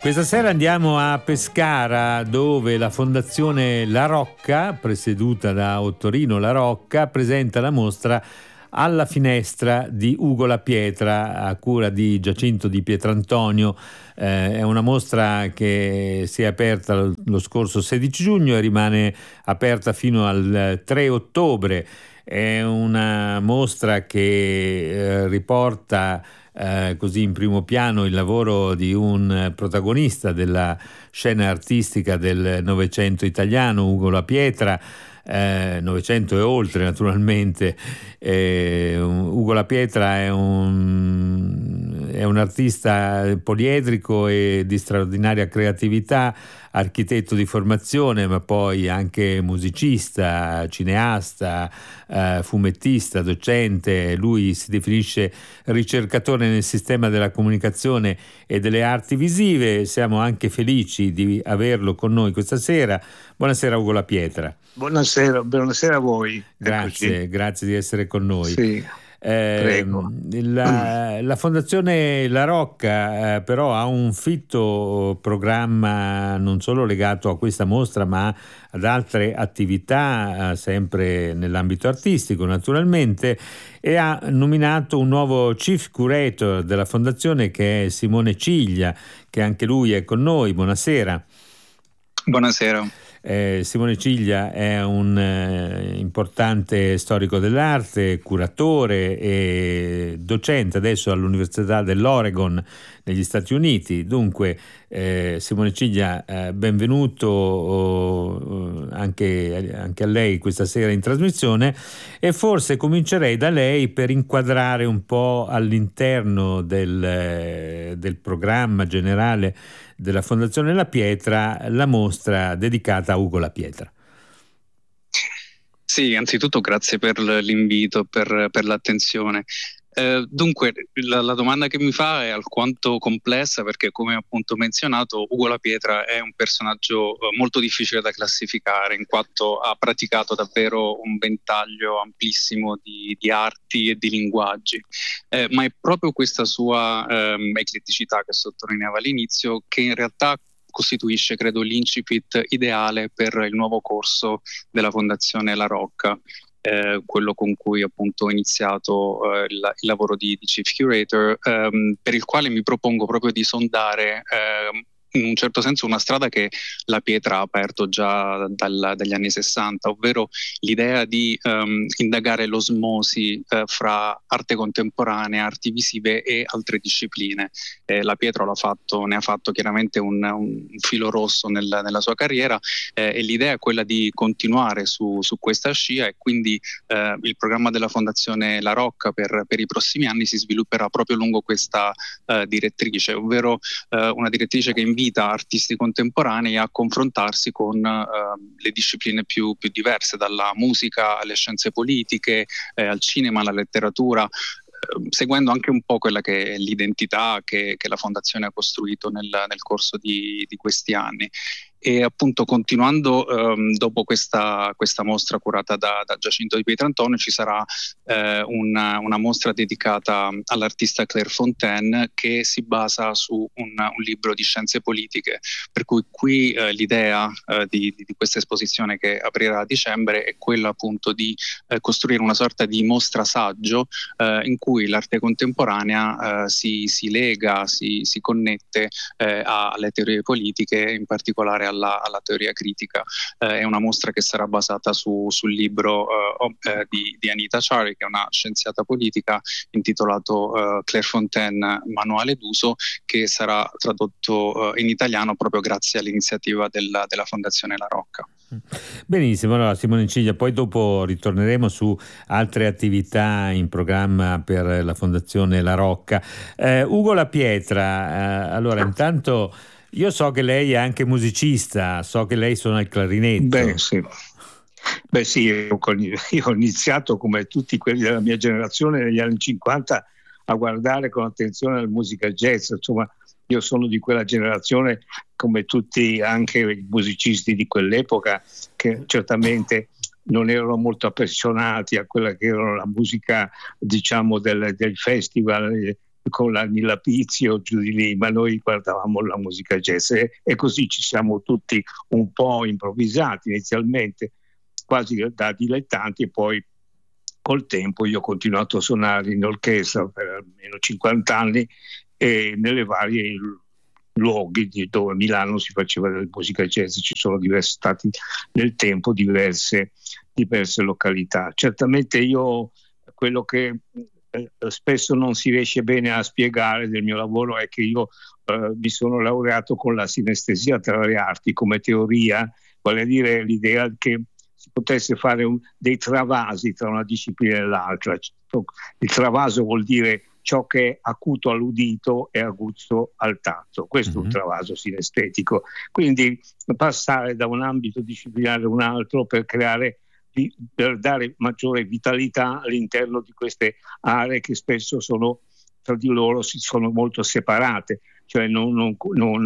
Questa sera andiamo a Pescara, dove la Fondazione La Rocca, presieduta da Ottorino La Rocca, presenta la mostra Alla finestra di Ugo La Pietra, a cura di Giacinto Di Pietrantonio. È una mostra che si è aperta lo scorso 16 giugno e rimane aperta fino al 3 ottobre. È una mostra che riporta così in primo piano il lavoro di un protagonista della scena artistica del Novecento italiano, Ugo La Pietra. Novecento e oltre, naturalmente. Ugo La Pietra è un artista poliedrico e di straordinaria creatività, architetto di formazione, ma poi anche musicista, cineasta, fumettista, docente. Lui si definisce ricercatore nel sistema della comunicazione e delle arti visive. Siamo anche felici di averlo con noi questa sera. Buonasera Ugo La Pietra. Buonasera a voi. Grazie di essere con noi. Sì, prego. La Fondazione La Rocca però ha un fitto programma non solo legato a questa mostra, ma ad altre attività sempre nell'ambito artistico, naturalmente, e ha nominato un nuovo Chief Curator della Fondazione, che è Simone Ciglia, che anche lui è con noi. Buonasera. Buonasera. Simone Ciglia è un importante storico dell'arte, curatore e docente adesso all'Università dell'Oregon negli Stati Uniti. Dunque, Simone Ciglia, benvenuto anche a lei questa sera in trasmissione, e forse comincerei da lei per inquadrare un po' all'interno del programma generale della Fondazione La Pietra la mostra dedicata a Ugo La Pietra. Sì, anzitutto grazie per l'invito, per l'attenzione. Dunque, la domanda che mi fa è alquanto complessa, perché, come appunto menzionato, Ugo La Pietra è un personaggio molto difficile da classificare, in quanto ha praticato davvero un ventaglio amplissimo di arti e di linguaggi, ma è proprio questa sua ecletticità, che sottolineava all'inizio, che in realtà costituisce, credo, l'incipit ideale per il nuovo corso della Fondazione La Rocca. Quello con cui appunto ho iniziato il lavoro di Chief Curator, per il quale mi propongo proprio di sondare in un certo senso una strada che La Pietra ha aperto già dagli anni 60, ovvero l'idea di indagare l'osmosi fra arte contemporanea, arti visive e altre discipline. La Pietra ne ha fatto chiaramente un filo rosso nella sua carriera, e l'idea è quella di continuare su questa scia, e quindi il programma della Fondazione La Rocca per i prossimi anni si svilupperà proprio lungo questa direttrice, ovvero una direttrice che invita artisti contemporanei a confrontarsi con le discipline più diverse, dalla musica alle scienze politiche, al cinema, alla letteratura, seguendo anche un po' quella che è l'identità che la Fondazione ha costruito nel corso di questi anni. E appunto, continuando, dopo questa mostra curata da Giacinto Di Pietrantonio, ci sarà una mostra dedicata all'artista Claire Fontaine, che si basa su un libro di scienze politiche, per cui qui l'idea di questa esposizione, che aprirà a dicembre, è quella appunto di costruire una sorta di mostra saggio in cui l'arte contemporanea si lega, si connette alle teorie politiche, in particolare alla teoria critica. È una mostra che sarà basata sul libro di Anita Chari, che è una scienziata politica, intitolato Claire Fontaine, Manuale d'uso, che sarà tradotto in italiano proprio grazie all'iniziativa della Fondazione La Rocca. Benissimo, allora Simone Ciglia, poi dopo ritorneremo su altre attività in programma per la Fondazione La Rocca. Ugo La Pietra, allora intanto io so che lei è anche musicista, so che lei suona il clarinetto. Beh sì, io ho iniziato, come tutti quelli della mia generazione, negli anni 50 a guardare con attenzione la musica jazz. Insomma, io sono di quella generazione, come tutti anche i musicisti di quell'epoca, che certamente non erano molto appassionati a quella che era la musica, diciamo, del festival con la Nilla Pizzi o giù di lì, ma noi guardavamo la musica jazz e così ci siamo tutti un po' improvvisati inizialmente, quasi da dilettanti, e poi col tempo io ho continuato a suonare in orchestra per almeno 50 anni e nelle varie luoghi dove a Milano si faceva della musica jazz, ci sono stati nel tempo diverse località. Certamente io quello che spesso non si riesce bene a spiegare del mio lavoro è che io mi sono laureato con la sinestesia tra le arti come teoria, vale a dire l'idea che si potesse fare dei travasi tra una disciplina e l'altra. Il travaso vuol dire ciò che è acuto all'udito e agudo al tatto. Questo è un travaso sinestetico. Quindi passare da un ambito disciplinare a un altro per dare maggiore vitalità all'interno di queste aree che spesso sono tra di loro sono molto separate, cioè non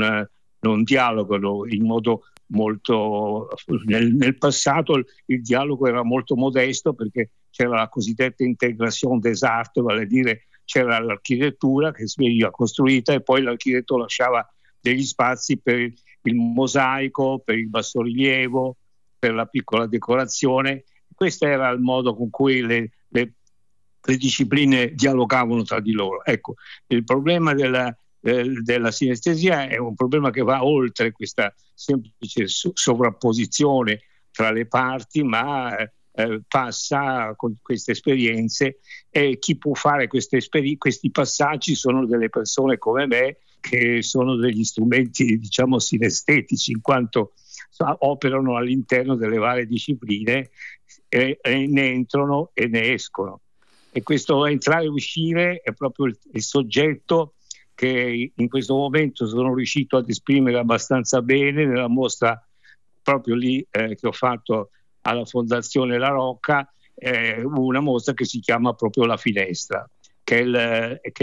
dialogano in modo molto. Nel passato il dialogo era molto modesto perché c'era la cosiddetta intégration des arts, vale a dire c'era l'architettura che si veniva costruita e poi l'architetto lasciava degli spazi per il mosaico, per il bassorilievo, per la piccola decorazione. Questo era il modo con cui le discipline dialogavano tra di loro. Ecco, il problema della sinestesia è un problema che va oltre questa semplice sovrapposizione tra le parti, ma passa con queste esperienze, e chi può fare questi passaggi sono delle persone come me che sono degli strumenti, diciamo, sinestetici, in quanto operano all'interno delle varie discipline e ne entrano e ne escono. E questo entrare e uscire è proprio il soggetto che in questo momento sono riuscito ad esprimere abbastanza bene nella mostra proprio lì che ho fatto alla Fondazione La Rocca, una mostra che si chiama proprio La Finestra, che è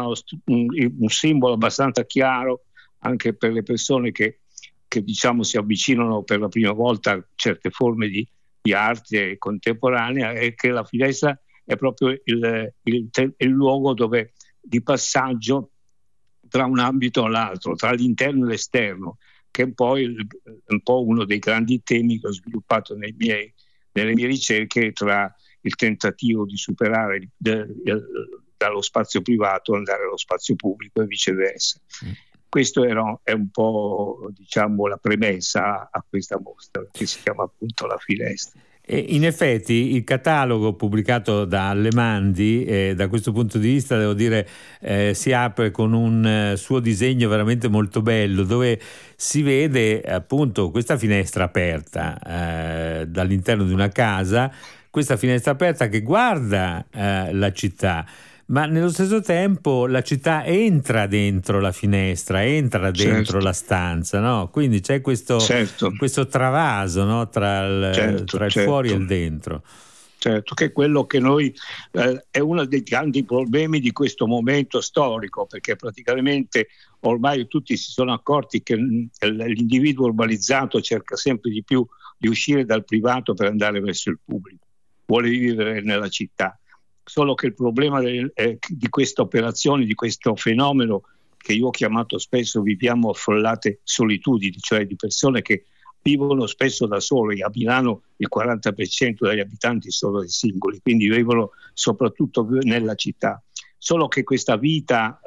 un simbolo abbastanza chiaro anche per le persone che diciamo si avvicinano per la prima volta a certe forme di arte contemporanea, e che la finestra è proprio il luogo di passaggio tra un ambito all'altro, tra l'interno e l'esterno, che è poi un po' uno dei grandi temi che ho sviluppato nelle mie ricerche, tra il tentativo di superare dallo spazio privato andare allo spazio pubblico e viceversa. Questo è un po', diciamo, la premessa a questa mostra, che si chiama appunto La Finestra. E in effetti il catalogo pubblicato da Allemandi, da questo punto di vista devo dire si apre con un suo disegno veramente molto bello, dove si vede appunto questa finestra aperta dall'interno di una casa, questa finestra aperta che guarda la città, ma nello stesso tempo la città entra dentro la finestra, entra dentro la stanza, no? Quindi c'è questo travaso, no? Tra il fuori e il dentro. Certo, che è quello che noi è uno dei grandi problemi di questo momento storico, perché praticamente ormai tutti si sono accorti che l'individuo urbanizzato cerca sempre di più di uscire dal privato per andare verso il pubblico, vuole vivere nella città. Solo che il problema di questa operazione, di questo fenomeno che io ho chiamato spesso viviamo affollate solitudini, cioè di persone che vivono spesso da soli. A Milano il 40% degli abitanti sono dei singoli, quindi vivono soprattutto nella città. Solo che questa vita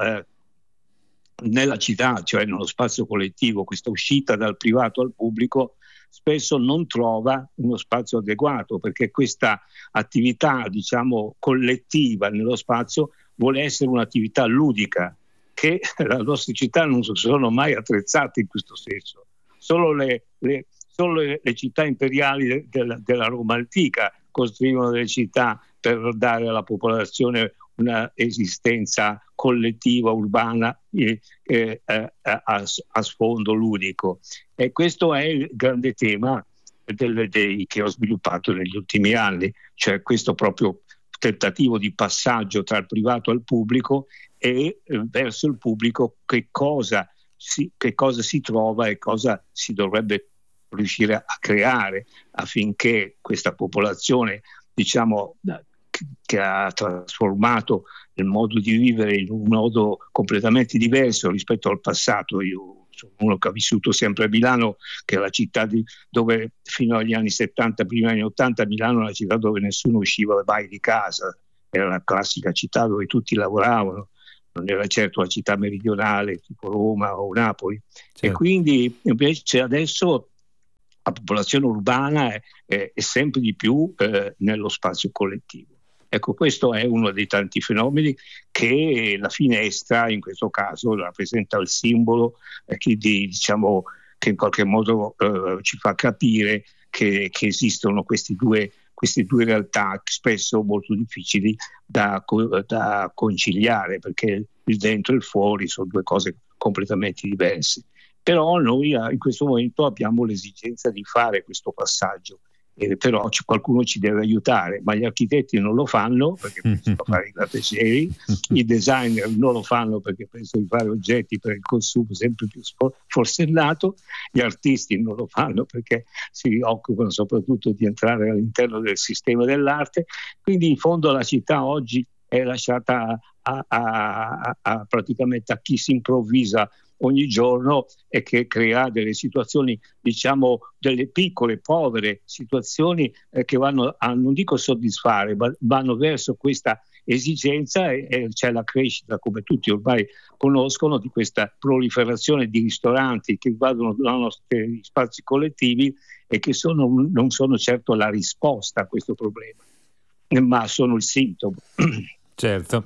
nella città, cioè nello spazio collettivo, questa uscita dal privato al pubblico, spesso non trova uno spazio adeguato, perché questa attività, diciamo, collettiva nello spazio vuole essere un'attività ludica, che la nostra città non sono mai attrezzate in questo senso. Solo le città imperiali della Roma antica costruivano delle città per dare alla popolazione una esistenza collettiva, urbana, a sfondo ludico. E questo è il grande tema che ho sviluppato negli ultimi anni, cioè questo proprio tentativo di passaggio tra il privato al pubblico, e verso il pubblico che cosa si trova e cosa si dovrebbe riuscire a creare affinché questa popolazione, diciamo, che ha trasformato il modo di vivere in un modo completamente diverso rispetto al passato. Io sono uno che ha vissuto sempre a Milano, che è la città dove fino agli anni 70, primi anni 80, Milano è la città dove nessuno usciva mai di casa, era la classica città dove tutti lavoravano, non era certo la città meridionale tipo Roma o Napoli. Certo. E quindi invece adesso la popolazione urbana è sempre di più nello spazio collettivo. Ecco, questo è uno dei tanti fenomeni che la finestra in questo caso rappresenta il simbolo che in qualche modo ci fa capire che esistono queste due realtà spesso molto difficili da conciliare, perché il dentro e il fuori sono due cose completamente diverse. Però noi in questo momento abbiamo l'esigenza di fare questo passaggio, però qualcuno ci deve aiutare, ma gli architetti non lo fanno perché pensano a fare i grattacieli, i designer non lo fanno perché pensano di fare oggetti per il consumo sempre più forsennato, gli artisti non lo fanno perché si occupano soprattutto di entrare all'interno del sistema dell'arte. Quindi in fondo la città oggi è lasciata praticamente a chi si improvvisa ogni giorno e che crea delle situazioni, diciamo, delle piccole, povere situazioni che vanno a, non dico soddisfare, ma vanno verso questa esigenza e c'è la crescita, come tutti ormai conoscono, di questa proliferazione di ristoranti che invadono i nostri spazi collettivi e che non sono certo la risposta a questo problema, ma sono il sintomo. Certo,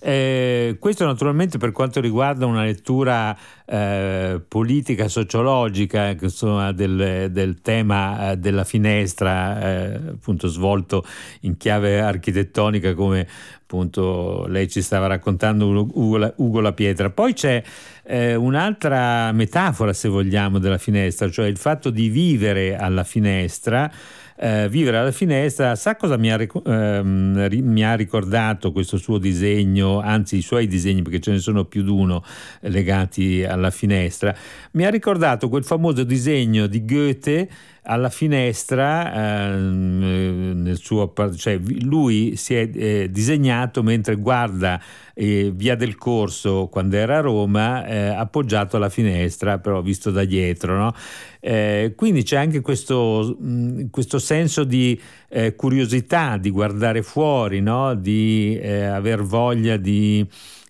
questo naturalmente per quanto riguarda una lettura politica, sociologica, insomma, del tema della finestra, appunto svolto in chiave architettonica, come appunto lei ci stava raccontando, Ugo La Pietra. Poi c'è un'altra metafora, se vogliamo, della finestra, cioè il fatto di vivere alla finestra. Vivere alla finestra, sa cosa mi ha ricordato questo suo disegno, anzi i suoi disegni, perché ce ne sono più di uno legati alla finestra? Mi ha ricordato quel famoso disegno di Goethe alla finestra, cioè lui si è disegnato mentre guarda Via del Corso quando era a Roma, appoggiato alla finestra, però visto da dietro, no? Quindi c'è anche questo senso di curiosità, di guardare fuori, no? Di aver voglia di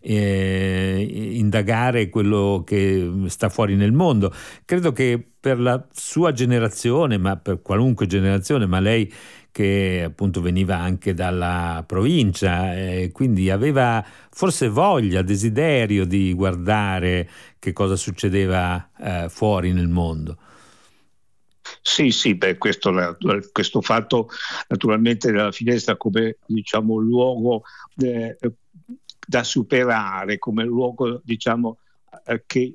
indagare quello che sta fuori nel mondo. Credo che per la sua generazione, ma per qualunque generazione, ma lei che appunto veniva anche dalla provincia, quindi aveva forse voglia, desiderio di guardare che cosa succedeva fuori nel mondo. Sì, questo fatto naturalmente della finestra come, diciamo, luogo da superare, come luogo, diciamo, che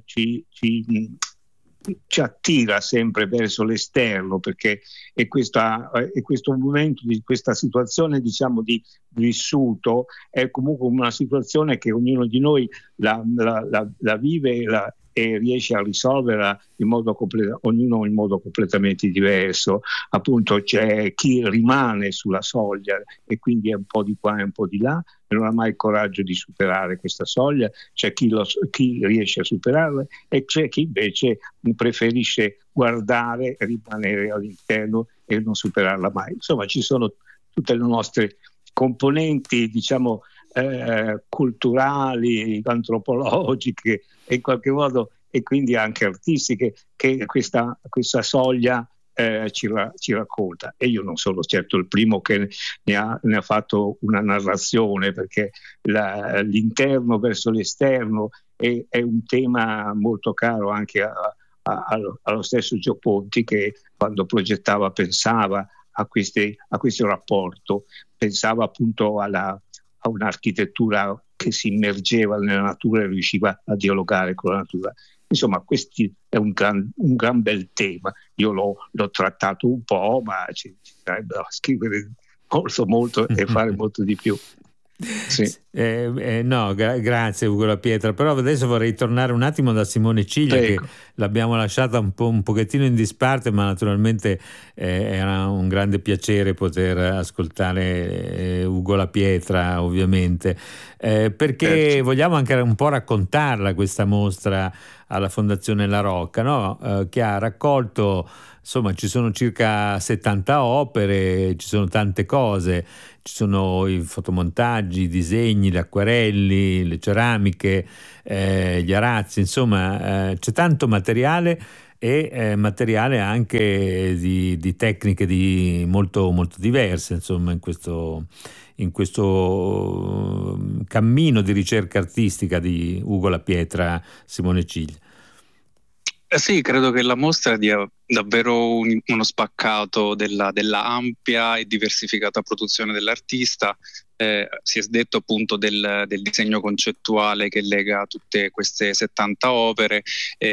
ci attira sempre verso l'esterno, perché è questo momento di questa situazione, diciamo, di vissuto, è comunque una situazione che ognuno di noi la vive e riesce a risolverla ognuno in modo completamente diverso. Appunto c'è chi rimane sulla soglia e quindi è un po' di qua e un po' di là e non ha mai il coraggio di superare questa soglia, c'è chi riesce a superarla e c'è chi invece preferisce guardare, rimanere all'interno e non superarla mai. Insomma, ci sono tutte le nostre componenti, diciamo, culturali, antropologiche e in qualche modo e quindi anche artistiche che questa soglia ci racconta. E io non sono certo il primo che ne ha fatto una narrazione, perché l'interno verso l'esterno è un tema molto caro anche allo stesso Gio Ponti, che quando progettava pensava a questo rapporto, pensava appunto a un'architettura che si immergeva nella natura e riusciva a dialogare con la natura. Insomma, questo è un gran bel tema. Io l'ho trattato un po', ma ci sarebbe da scrivere molto e fare molto di più. Sì. No, grazie Ugo La Pietra, però adesso vorrei tornare un attimo da Simone Ciglia, che l'abbiamo lasciata un pochettino in disparte, ma naturalmente era un grande piacere poter ascoltare Ugo La Pietra, ovviamente, perché vogliamo anche un po' raccontarla questa mostra alla Fondazione La Rocca, no? Che ha raccolto, insomma, ci sono circa 70 opere, ci sono tante cose. Ci sono i fotomontaggi, i disegni, le acquarelli, le ceramiche, gli arazzi, insomma, c'è tanto materiale e materiale anche di tecniche molto, molto diverse, insomma, in questo cammino di ricerca artistica di Ugo La Pietra, Simone Ciglia. Sì, credo che la mostra dia davvero uno spaccato della ampia e diversificata produzione dell'artista. Si è detto appunto del disegno concettuale che lega tutte queste 70 opere.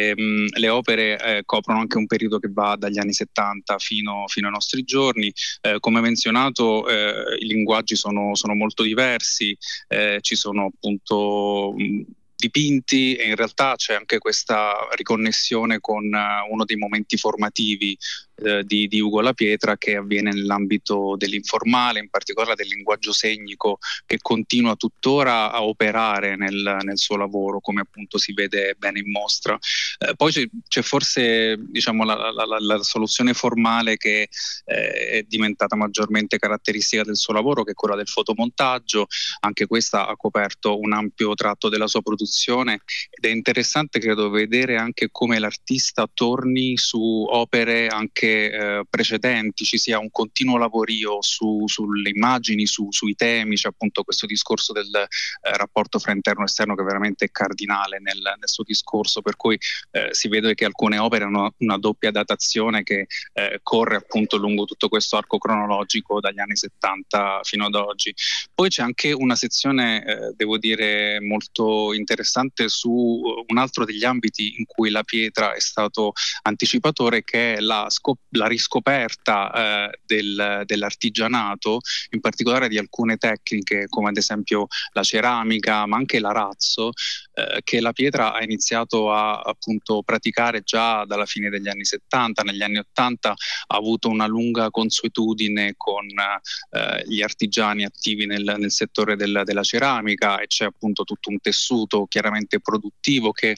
Le opere coprono anche un periodo che va dagli anni 70 fino ai nostri giorni. Come menzionato, i linguaggi sono molto diversi, ci sono appunto dipinti, e in realtà c'è anche questa riconnessione con uno dei momenti formativi di Ugo La Pietra, che avviene nell'ambito dell'informale, in particolare del linguaggio segnico, che continua tuttora a operare nel suo lavoro, come appunto si vede bene in mostra. Poi c'è forse, diciamo, la soluzione formale che è diventata maggiormente caratteristica del suo lavoro, che è quella del fotomontaggio. Anche questa ha coperto un ampio tratto della sua produzione, ed è interessante, credo, vedere anche come l'artista torni su opere anche precedenti, ci sia un continuo lavorio sulle immagini, sui temi. C'è appunto questo discorso del rapporto fra interno e esterno, che veramente è cardinale nel suo discorso, per cui si vede che alcune opere hanno una doppia datazione che corre appunto lungo tutto questo arco cronologico dagli anni 70 fino ad oggi. Poi c'è anche una sezione, devo dire, molto interessante su un altro degli ambiti in cui La Pietra è stato anticipatore, che è la riscoperta dell'artigianato, in particolare di alcune tecniche come ad esempio la ceramica, ma anche l'arazzo, che La Pietra ha iniziato a appunto praticare già dalla fine degli anni 70. Negli anni 80 ha avuto una lunga consuetudine con gli artigiani attivi nel settore della ceramica, e c'è appunto tutto un tessuto chiaramente produttivo che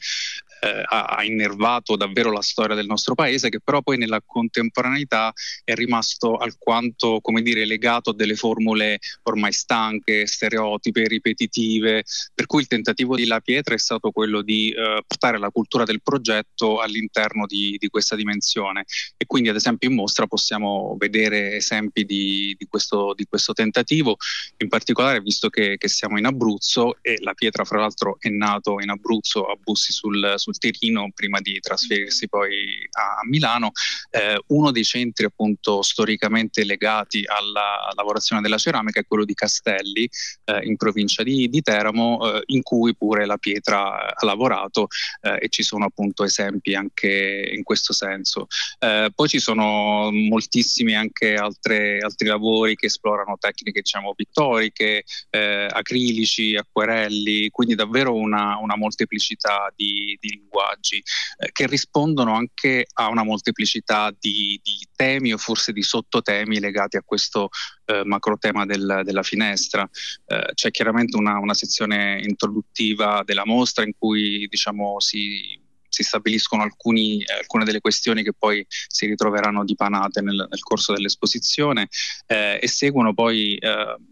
ha innervato davvero la storia del nostro paese, che però poi nella contemporaneità è rimasto alquanto, come dire, legato a delle formule ormai stanche, stereotipe, ripetitive, per cui il tentativo di La Pietra è stato quello di portare la cultura del progetto all'interno di questa dimensione, e quindi ad esempio in mostra possiamo vedere esempi di questo tentativo. In particolare, visto che siamo in Abruzzo, e La Pietra fra l'altro è nato in Abruzzo, a Bussi sul Tirino, prima di trasferirsi poi a Milano, uno dei centri appunto storicamente legati alla lavorazione della ceramica è quello di Castelli, in provincia di Teramo, in cui pure La Pietra ha lavorato, e ci sono appunto esempi anche in questo senso. Poi ci sono moltissimi anche altri lavori che esplorano tecniche, diciamo, pittoriche, acrilici, acquerelli, quindi davvero una molteplicità di linguaggi che rispondono anche a una molteplicità di temi, o forse di sottotemi, legati a questo macro tema della finestra. C'è chiaramente una sezione introduttiva della mostra in cui, diciamo, si stabiliscono alcune delle questioni che poi si ritroveranno dipanate nel corso dell'esposizione, e seguono poi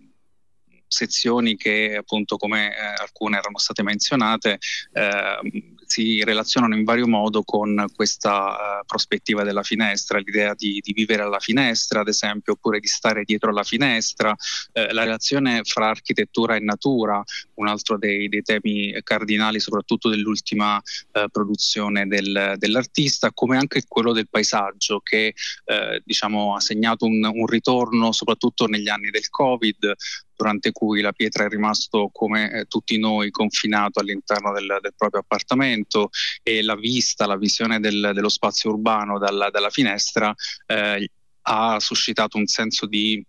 sezioni che appunto, come alcune erano state menzionate, si relazionano in vario modo con questa prospettiva della finestra, l'idea di vivere alla finestra ad esempio, oppure di stare dietro alla finestra, la relazione fra architettura e natura, un altro dei temi cardinali soprattutto dell'ultima produzione dell'artista, come anche quello del paesaggio, che diciamo ha segnato un ritorno soprattutto negli anni del Covid, durante cui La Pietra è rimasto, come tutti noi, confinato all'interno del proprio appartamento, e la visione dello spazio urbano dalla finestra ha suscitato un senso di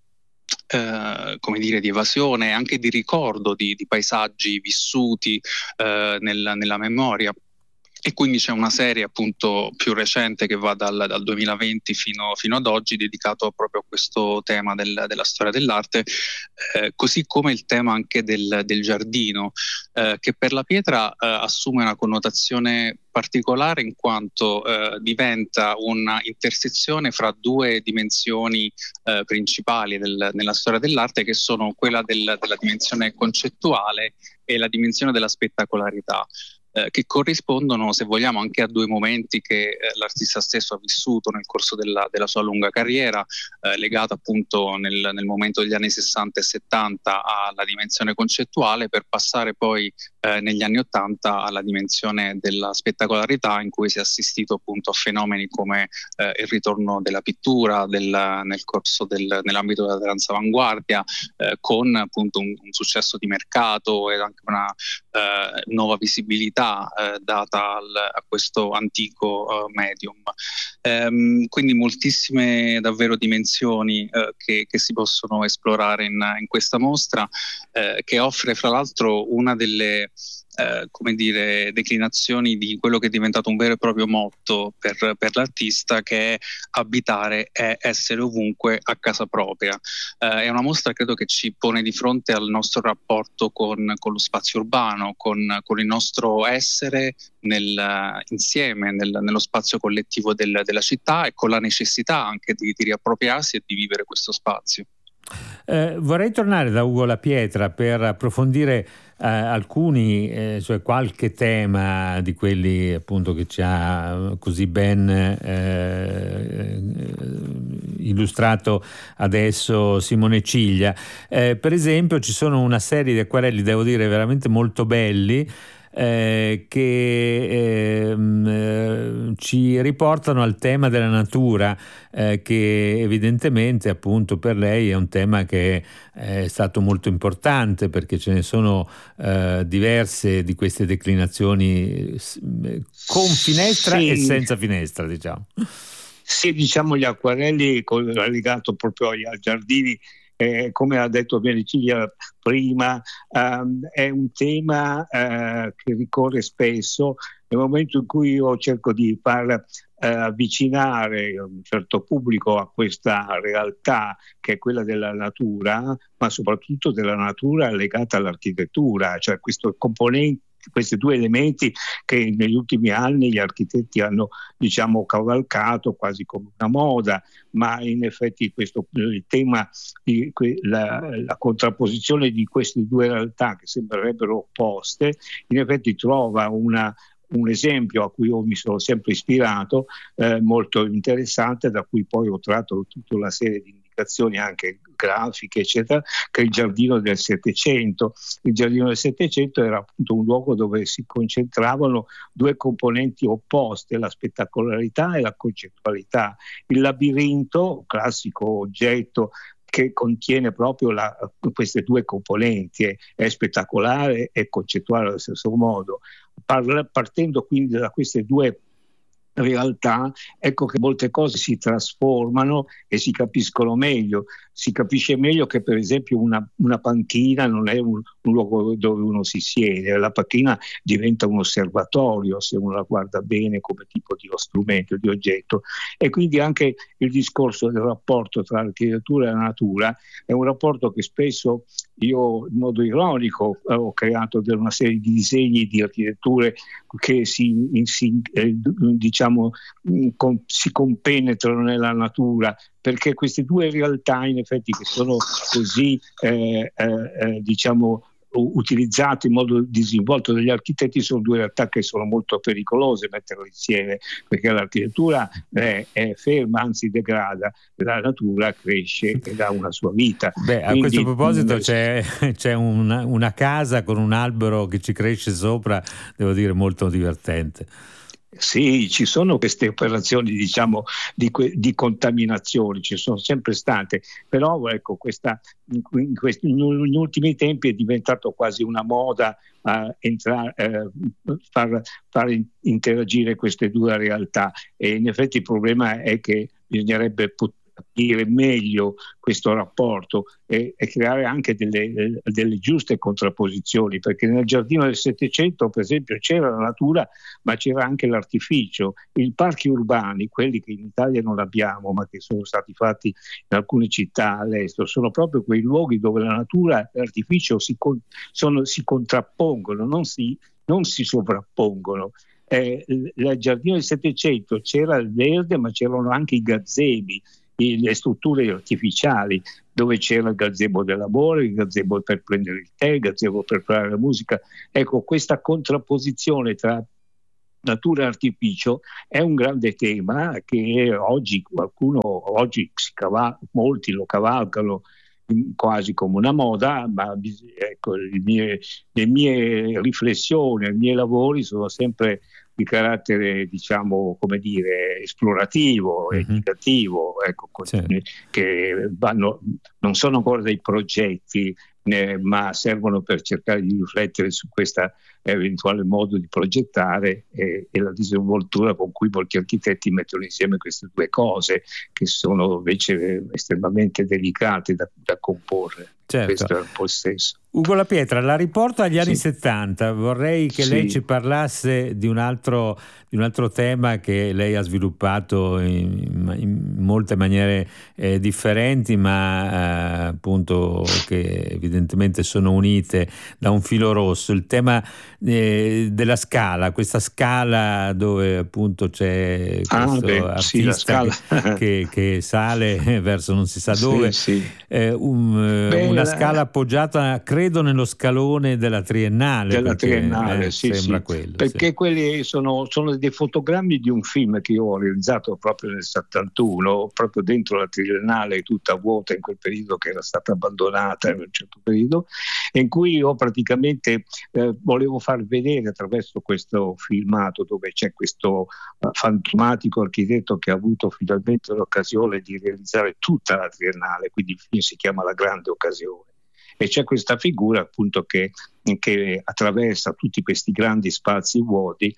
come dire, di evasione, anche di ricordo di paesaggi vissuti nella memoria. E quindi c'è una serie appunto più recente che va dal 2020 fino ad oggi, dedicato proprio a questo tema della storia dell'arte, così come il tema anche del giardino, che per la pietra assume una connotazione particolare in quanto diventa una intersezione fra due dimensioni principali nella storia dell'arte, che sono quella della dimensione concettuale e la dimensione della spettacolarità, che corrispondono, se vogliamo, anche a due momenti che l'artista stesso ha vissuto nel corso della sua lunga carriera, legato appunto nel momento degli anni 60 e 70 alla dimensione concettuale, per passare poi negli anni 80 alla dimensione della spettacolarità, in cui si è assistito appunto a fenomeni come il ritorno della pittura nell'ambito della danza avanguardia, con appunto un successo di mercato e anche una nuova visibilità data a questo antico medium. Quindi moltissime davvero dimensioni che si possono esplorare in questa mostra, che offre fra l'altro una delle come dire, declinazioni di quello che è diventato un vero e proprio motto per l'artista, che è abitare è essere ovunque a casa propria. È una mostra, credo, che ci pone di fronte al nostro rapporto con lo spazio urbano, con il nostro essere insieme nello spazio collettivo della città, e con la necessità anche di riappropriarsi e di vivere questo spazio. Vorrei tornare da Ugo La Pietra per approfondire alcuni, cioè qualche tema di quelli appunto che ci ha così ben illustrato adesso Simone Ciglia. Per esempio ci sono una serie di acquarelli, devo dire, veramente molto belli, che ci riportano al tema della natura, che evidentemente appunto per lei è un tema che è stato molto importante, perché ce ne sono diverse di queste declinazioni con finestra e senza finestra, diciamo. Sì, diciamo gli acquarelli legato proprio ai giardini. Come ha detto bene Ciglia prima, è un tema che ricorre spesso. Nel momento in cui io cerco di far avvicinare un certo pubblico a questa realtà che è quella della natura, ma soprattutto della natura legata all'architettura, cioè questo componente, questi due elementi che negli ultimi anni gli architetti hanno, diciamo, cavalcato quasi come una moda, ma in effetti il tema di la contrapposizione di queste due realtà che sembrerebbero opposte, in effetti trova un esempio a cui io mi sono sempre ispirato, molto interessante, da cui poi ho tratto tutta una serie di indicazioni anche grafiche, eccetera, che è il giardino del Settecento. Il giardino del Settecento era appunto un luogo dove si concentravano due componenti opposte, la spettacolarità e la concettualità. Il labirinto, classico oggetto che contiene proprio queste due componenti, è spettacolare e concettuale allo stesso modo. Partendo quindi da queste due realtà, ecco che molte cose si trasformano e si capiscono meglio. Si capisce meglio che per esempio una panchina non è un luogo dove uno si siede, la panchina diventa un osservatorio se uno la guarda bene come tipo di strumento, di oggetto. E quindi anche il discorso del rapporto tra l'architettura e la natura è un rapporto che spesso io in modo ironico ho creato una serie di disegni di architetture che si compenetrano nella natura, perché queste due realtà in effetti che sono così utilizzate in modo disinvolto dagli architetti sono due realtà che sono molto pericolose metterle insieme, perché l'architettura è ferma, anzi degrada, la natura cresce ed ha una sua vita. A questo proposito c'è una casa con un albero che ci cresce sopra, devo dire molto divertente. Sì, ci sono queste operazioni, diciamo, di contaminazione, ci sono sempre state, però ecco, negli ultimi tempi è diventato quasi una moda far interagire queste due realtà, e in effetti il problema è che bisognerebbe capire meglio questo rapporto e creare anche delle giuste contrapposizioni, perché nel giardino del Settecento, per esempio, c'era la natura, ma c'era anche l'artificio. I parchi urbani, quelli che in Italia non abbiamo, ma che sono stati fatti in alcune città all'estero, sono proprio quei luoghi dove la natura e l'artificio si contrappongono, non si sovrappongono. Nel giardino del Settecento c'era il verde, ma c'erano anche i gazebi, le strutture artificiali, dove c'era il gazebo dell'amore, il gazebo per prendere il tè, il gazebo per fare la musica. Ecco, questa contrapposizione tra natura e artificio è un grande tema che oggi molti lo cavalcano quasi come una moda, ma ecco, le mie riflessioni, i miei lavori sono sempre di carattere, diciamo, come dire, esplorativo, educativo, ecco, che non sono ancora dei progetti, ma servono per cercare di riflettere su questo eventuale modo di progettare e la disinvoltura con cui molti architetti mettono insieme queste due cose, che sono invece estremamente delicate da comporre. Certo. Questo è un po' il senso. Ugo La Pietra, la riporto agli anni 70. Vorrei che lei ci parlasse di un altro tema che lei ha sviluppato in molte maniere differenti, ma appunto che evidentemente sono unite da un filo rosso. Il tema della Scala, questa Scala dove appunto c'è questo artista che sale verso non si sa dove. Una Scala appoggiata, credo, nello scalone della Triennale. Sembra quello. Perché quelli sono dei fotogrammi di un film che io ho realizzato proprio nel 71, proprio dentro la Triennale, tutta vuota in quel periodo, che era stata abbandonata in un certo periodo, in cui io praticamente volevo far vedere attraverso questo filmato, dove c'è questo fantomatico architetto che ha avuto finalmente l'occasione di realizzare tutta la Triennale, quindi il film si chiama La Grande Occasione. E c'è questa figura appunto che attraversa tutti questi grandi spazi vuoti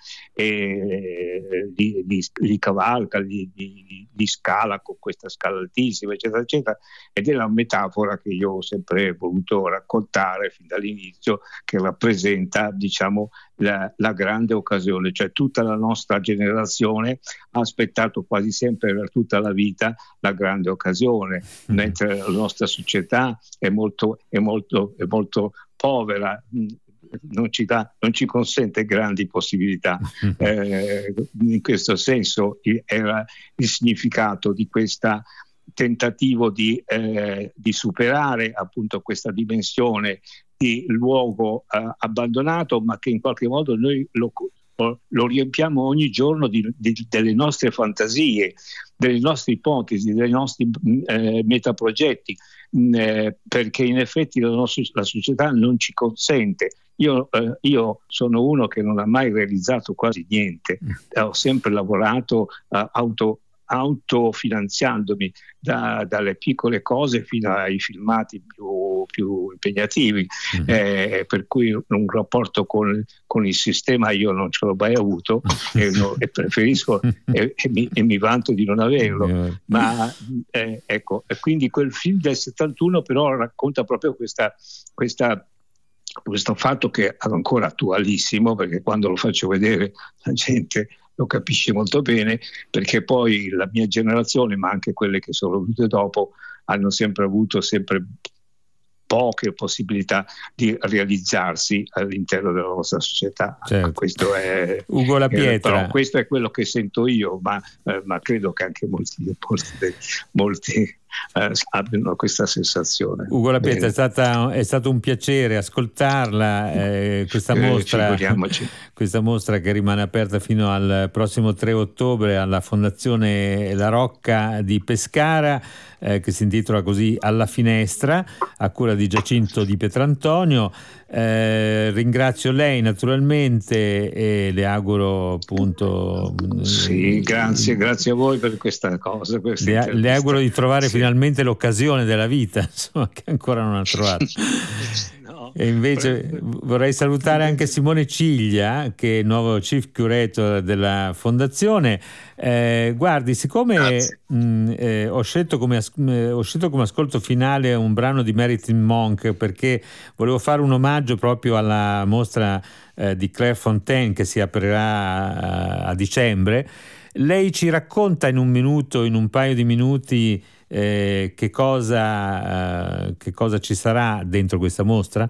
e li cavalca, li scala con questa scala altissima, eccetera, eccetera. Ed è la metafora che io ho sempre voluto raccontare fin dall'inizio, che rappresenta, diciamo, la grande occasione, cioè tutta la nostra generazione ha aspettato quasi sempre per tutta la vita la grande occasione, mentre la nostra società è molto povera, non ci consente grandi possibilità. In questo senso era il significato di questo tentativo di superare appunto questa dimensione di luogo abbandonato, ma che in qualche modo noi lo riempiamo ogni giorno delle nostre fantasie, delle nostre ipotesi, dei nostri metaprogetti, perché in effetti la società non ci consente. Io sono uno che non ha mai realizzato quasi niente, ho sempre lavorato autofinanziandomi dalle piccole cose fino ai filmati più impegnativi, per cui un rapporto con il sistema io non ce l'ho mai avuto e preferisco e mi vanto di non averlo, ma ecco, e quindi quel film del 71 però racconta proprio questo fatto, che è ancora attualissimo, perché quando lo faccio vedere la gente lo capisce molto bene, perché poi la mia generazione, ma anche quelle che sono venute dopo, hanno sempre avuto poche possibilità di realizzarsi all'interno della nostra società. Certo. Questo è Ugo La Pietra. Però questo è quello che sento io, ma credo che anche molti abbiano questa sensazione. Ugo La Pietra, è stato un piacere ascoltarla, questa mostra che rimane aperta fino al prossimo 3 ottobre alla Fondazione La Rocca di Pescara, che si intitola così Alla Finestra, a cura di Giacinto Di Pietrantonio. Ringrazio lei naturalmente e le auguro appunto grazie a voi per questa cosa, le auguro di trovare finalmente l'occasione della vita, insomma, che ancora non ha trovato. No, E invece vorrei salutare anche Simone Ciglia, che è il nuovo Chief Curator della Fondazione. Guardi, siccome ho scelto come ascolto finale un brano di Marilyn Monk, perché volevo fare un omaggio proprio alla mostra di Clairefontaine che si aprirà a dicembre. Lei ci racconta in un paio di minuti, che cosa ci sarà dentro questa mostra?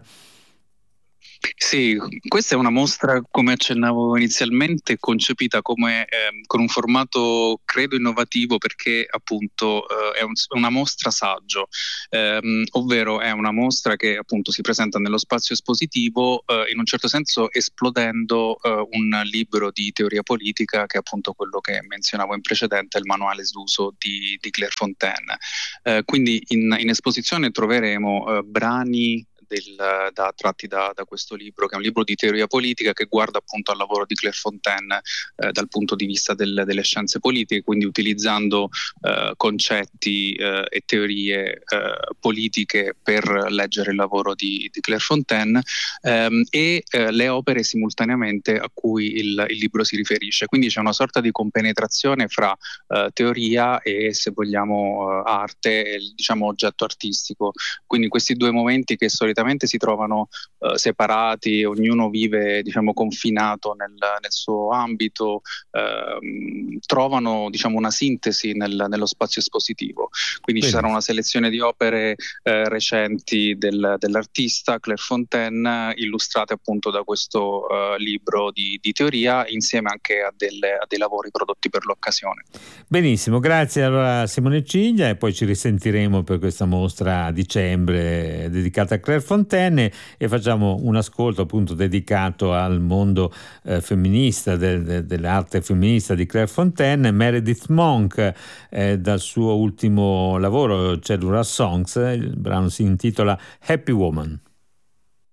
Sì, questa è una mostra, come accennavo inizialmente, concepita come con un formato credo innovativo, perché appunto è una mostra saggio, ovvero è una mostra che appunto si presenta nello spazio espositivo, in un certo senso esplodendo un libro di teoria politica, che è appunto quello che menzionavo in precedenza, il manuale d'uso di Clairefontaine. Quindi in esposizione troveremo brani tratti da questo libro, che è un libro di teoria politica che guarda appunto al lavoro di Clairefontaine dal punto di vista delle scienze politiche, quindi utilizzando concetti e teorie politiche per leggere il lavoro di Clairefontaine e le opere simultaneamente a cui il libro si riferisce. Quindi c'è una sorta di compenetrazione fra teoria e, se vogliamo, arte e, diciamo, oggetto artistico. Quindi questi due momenti, che solitamente si trovano separati, ognuno vive, diciamo, confinato nel suo ambito, trovano, diciamo, una sintesi nello spazio espositivo. Quindi ci sarà una selezione di opere recenti dell'artista Clairefontaine, illustrate appunto da questo libro di teoria, insieme anche a dei lavori prodotti per l'occasione. Benissimo, grazie allora Simone Ciglia, e poi ci risentiremo per questa mostra a dicembre dedicata a Clairefontaine, e facciamo un ascolto appunto dedicato al mondo femminista, dell'arte femminista di Clairefontaine, Meredith Monk, dal suo ultimo lavoro Cellular Songs. Il brano si intitola Happy Woman.